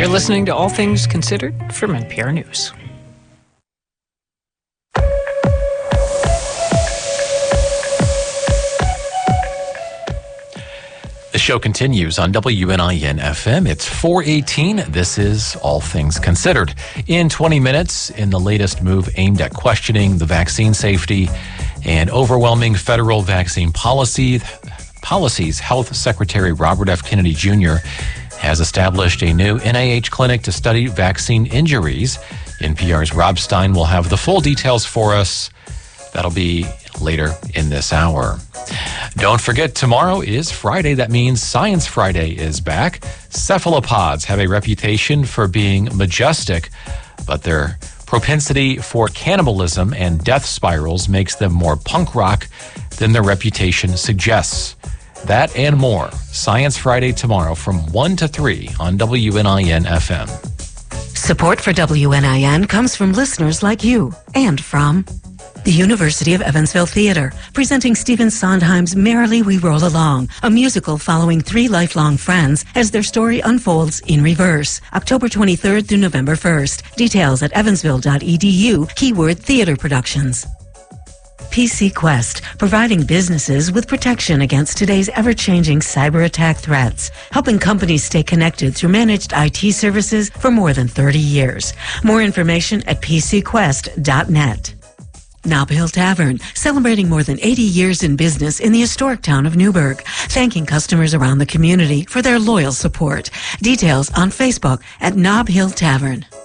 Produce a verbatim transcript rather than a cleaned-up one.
You're listening to All Things Considered from N P R News. The show continues on W N I N F M. It's four eighteen. This is All Things Considered. In twenty minutes, in the latest move aimed at questioning the vaccine safety and overwhelming federal vaccine policy, policies, Health Secretary Robert F. Kennedy Junior has established a new N I H clinic to study vaccine injuries. N P R's Rob Stein will have the full details for us. That'll be later in this hour. Don't forget, tomorrow is Friday. That means Science Friday is back. Cephalopods have a reputation for being majestic, but their propensity for cannibalism and death spirals makes them more punk rock than their reputation suggests. That and more. Science Friday tomorrow from one to three on W N I N F M. Support for W N I N comes from listeners like you and from the University of Evansville Theater, presenting Stephen Sondheim's Merrily We Roll Along, a musical following three lifelong friends as their story unfolds in reverse. October twenty-third through November first. Details at evansville dot e d u, keyword theater productions. P C Quest, providing businesses with protection against today's ever-changing cyber attack threats, helping companies stay connected through managed I T services for more than thirty years. More information at p c quest dot net. Nob Hill Tavern, celebrating more than eighty years in business in the historic town of Newburgh, thanking customers around the community for their loyal support. Details on Facebook at Nob Hill Tavern.